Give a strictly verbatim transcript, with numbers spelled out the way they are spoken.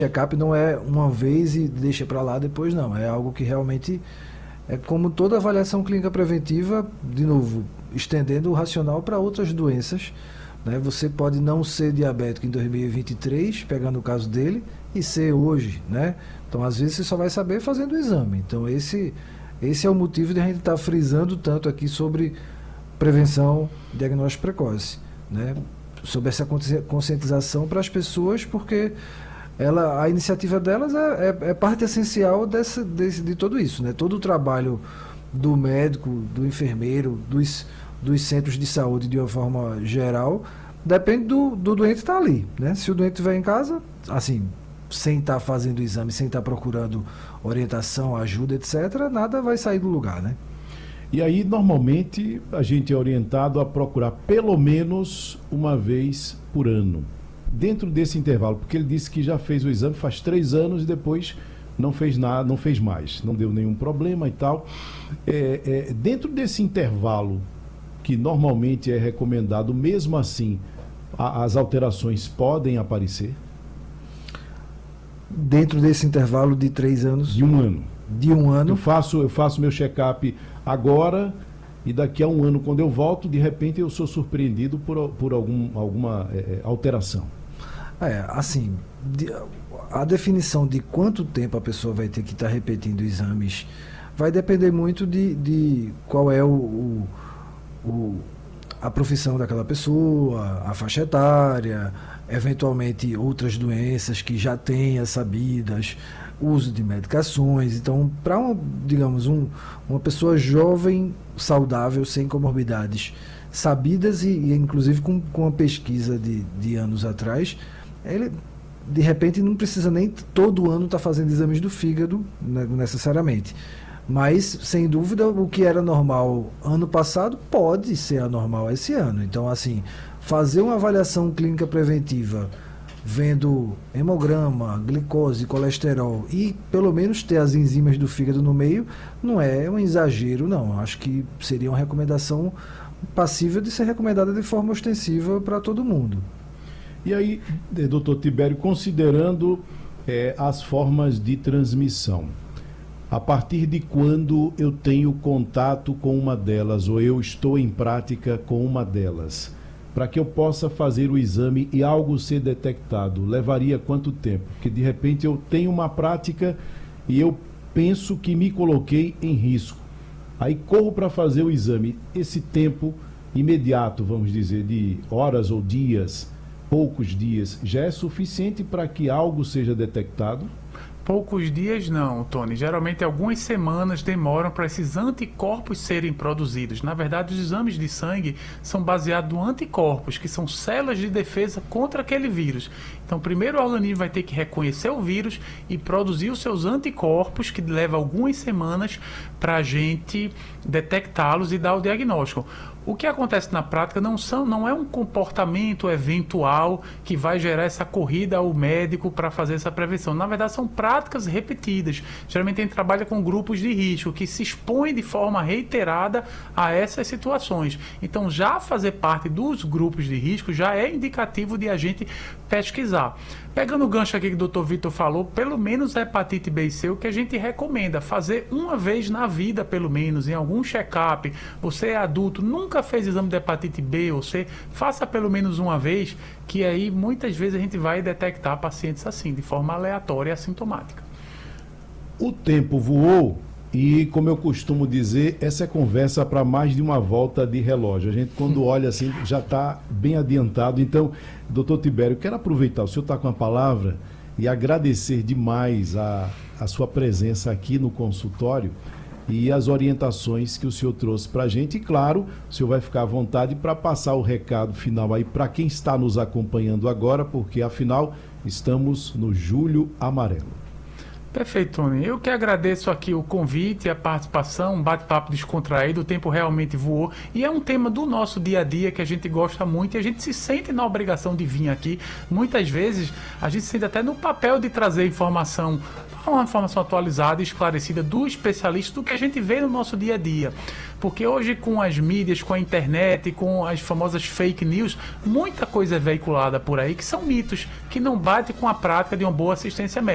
check-up não é uma vez e deixa para lá depois, não. É algo que realmente é como toda avaliação clínica preventiva, de novo, estendendo o racional para outras doenças, né? Você pode não ser diabético em dois mil e vinte e três, pegando o caso dele, e ser hoje, né? Então, às vezes, você só vai saber fazendo o exame. Então, esse, esse é o motivo de a gente estar frisando tanto aqui sobre prevenção, diagnóstico precoce, né? Sobre essa conscientização para as pessoas, porque ela, a iniciativa delas é, é, é parte essencial dessa, desse, de tudo isso, né? Todo o trabalho do médico, do enfermeiro, dos, dos centros de saúde de uma forma geral, depende do, do doente estar ali, né? Se o doente estiver em casa, assim, sem estar fazendo exame, sem estar procurando orientação, ajuda, etcétera, nada vai sair do lugar, né? E aí, normalmente, a gente é orientado a procurar pelo menos uma vez por ano. Dentro desse intervalo, porque ele disse que já fez o exame faz três anos e depois não fez nada, não fez mais, não deu nenhum problema e tal. É, é, dentro desse intervalo, que normalmente é recomendado, mesmo assim, a, as alterações podem aparecer? Dentro desse intervalo de três anos? De um ano. De um ano. Eu faço, eu faço meu check-up agora e daqui a um ano, quando eu volto, de repente eu sou surpreendido por, por algum, alguma é, alteração. É, assim, de, a definição de quanto tempo a pessoa vai ter que estar repetindo exames vai depender muito de, de qual é o, o, o, a profissão daquela pessoa, a faixa etária, eventualmente outras doenças que já tenha sabidas, uso de medicações. Então, para, um, digamos, um, uma pessoa jovem, saudável, sem comorbidades sabidas e, e inclusive com, com uma pesquisa de, de anos atrás, ele de repente não precisa nem todo ano estar tá fazendo exames do fígado, né, necessariamente. Mas, sem dúvida, o que era normal ano passado pode ser anormal esse ano. Então, assim, fazer uma avaliação clínica preventiva vendo hemograma, glicose, colesterol e pelo menos ter as enzimas do fígado no meio, não é um exagero, não. Acho que seria uma recomendação passível de ser recomendada de forma ostensiva para todo mundo. E aí, doutor Tibério, considerando é, as formas de transmissão, a partir de quando eu tenho contato com uma delas ou eu estou em prática com uma delas, para que eu possa fazer o exame e algo ser detectado, levaria quanto tempo? Porque de repente eu tenho uma prática e eu penso que me coloquei em risco. Aí corro para fazer o exame. Esse tempo imediato, vamos dizer, de horas ou dias, poucos dias, já é suficiente para que algo seja detectado? Poucos dias não, Tony. Geralmente algumas semanas demoram para esses anticorpos serem produzidos. Na verdade, os exames de sangue são baseados em anticorpos, que são células de defesa contra aquele vírus. Então, primeiro o organismo vai ter que reconhecer o vírus e produzir os seus anticorpos, que leva algumas semanas para a gente detectá-los e dar o diagnóstico. O que acontece na prática não, são, não é um comportamento eventual que vai gerar essa corrida ao médico para fazer essa prevenção. Na verdade, são práticas repetidas. Geralmente a gente trabalha com grupos de risco que se expõem de forma reiterada a essas situações. Então, já fazer parte dos grupos de risco já é indicativo de a gente pesquisar. Pegando o gancho aqui que o doutor Vitor falou, pelo menos a hepatite B e C, o que a gente recomenda fazer uma vez na vida, pelo menos, em algum check-up. Você é adulto, nunca fez exame de hepatite B ou C, faça pelo menos uma vez, que aí muitas vezes a gente vai detectar pacientes assim, de forma aleatória e assintomática. O tempo voou e, como eu costumo dizer, essa é conversa para mais de uma volta de relógio. A gente, quando olha assim, já está bem adiantado. Então, doutor Tibério, quero aproveitar, o senhor está com a palavra e agradecer demais a, a sua presença aqui no consultório e as orientações que o senhor trouxe para a gente. E, claro, o senhor vai ficar à vontade para passar o recado final aí para quem está nos acompanhando agora, porque, afinal, estamos no Julho Amarelo. Perfeito, Tony. Eu que agradeço aqui o convite, a participação, um bate-papo descontraído, o tempo realmente voou e é um tema do nosso dia a dia que a gente gosta muito e a gente se sente na obrigação de vir aqui. Muitas vezes a gente se sente até no papel de trazer informação uma informação atualizada e esclarecida do especialista do que a gente vê no nosso dia a dia. Porque hoje, com as mídias, com a internet, com as famosas fake news, muita coisa é veiculada por aí que são mitos, que não bate com a prática de uma boa assistência médica.